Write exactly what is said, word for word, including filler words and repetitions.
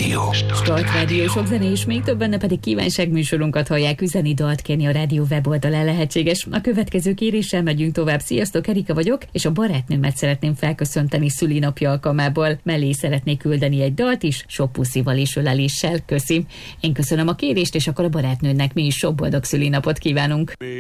Rádió. Start Rádió, sok zene és még több, benne pedig kívánság műsorunkat hallják. Üzeni dalt kérni a rádió weboldalán lehetséges. A következő kéréssel megyünk tovább. Sziasztok, Erika vagyok, és a barátnőmet szeretném felköszönteni szülinapja alkalmából. Mellé szeretnék küldeni egy dalt is, sok puszival és öleléssel. Köszi. Én köszönöm a kérést, és akkor a barátnőnek mi is sok boldog szülinapot kívánunk.